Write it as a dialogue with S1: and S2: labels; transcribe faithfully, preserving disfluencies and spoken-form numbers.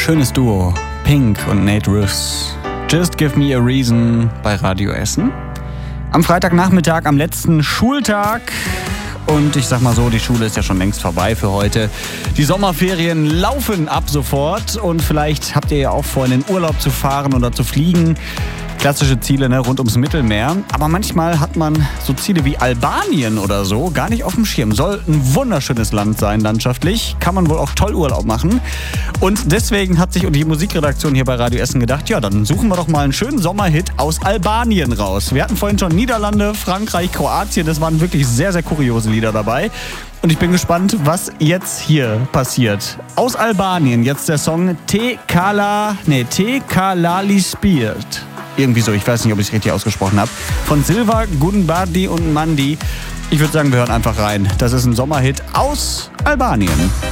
S1: Schönes Duo. Pink und Nate Ruess. Just Give Me a Reason bei Radio Essen. Am Freitagnachmittag, am letzten Schultag. Und ich sag mal so, die Schule ist ja schon längst vorbei für heute. Die Sommerferien laufen ab sofort. Und vielleicht habt ihr ja auch vor, in den Urlaub zu fahren oder zu fliegen. Klassische Ziele, ne, rund ums Mittelmeer. Aber manchmal hat man so Ziele wie Albanien oder so gar nicht auf dem Schirm. Soll ein wunderschönes Land sein, landschaftlich. Kann man wohl auch toll Urlaub machen. Und deswegen hat sich die Musikredaktion hier bei Radio Essen gedacht, ja, dann suchen wir doch mal einen schönen Sommerhit aus Albanien raus. Wir hatten vorhin schon Niederlande, Frankreich, Kroatien. Das waren wirklich sehr, sehr kuriose Lieder dabei. Und ich bin gespannt, was jetzt hier passiert. Aus Albanien jetzt der Song Te Kala, nee, Te Kalali Spirt. Irgendwie so, ich weiß nicht, ob ich es richtig ausgesprochen habe. Von Silva, Gunbardi und Mandi. Ich würde sagen, wir hören einfach rein. Das ist ein Sommerhit aus Albanien.